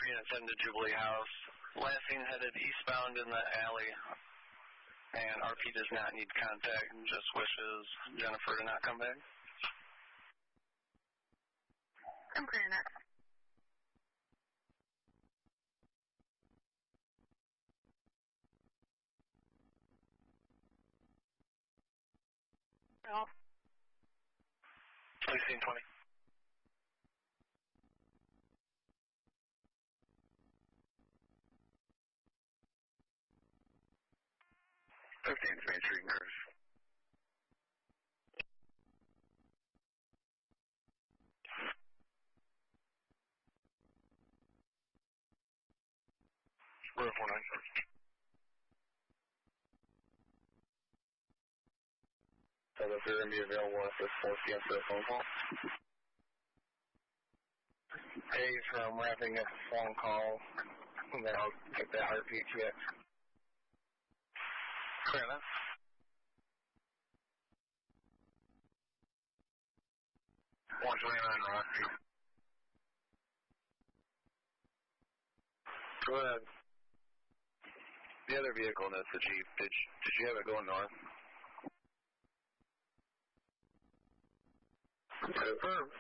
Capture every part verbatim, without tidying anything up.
Unit ten to Jubilee House. Last seen headed eastbound in the alley. And R P does not need contact and just wishes Jennifer to not come back. I'm clearing that. Oh. sixteen twenty. fifteen Main Street, Curtis. Roof one nine. So if you're going to be available after four P M for a phone call. Hey, from wrapping up a phone call, and then I'll get that heartbeat check. Clear enough. one twenty-nine, Rocky. Go ahead. The other vehicle, and that's the Jeep. Did you, did you have it going north? Confirmed.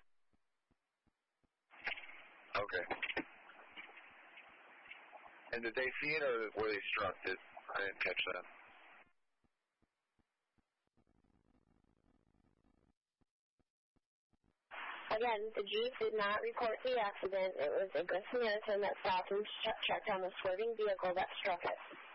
Okay. And did they see it, or were they struck? Did, I didn't catch that. Again, the Jeep did not report the accident. It was a Good Samaritan that stopped and checked on the swerving vehicle that struck it.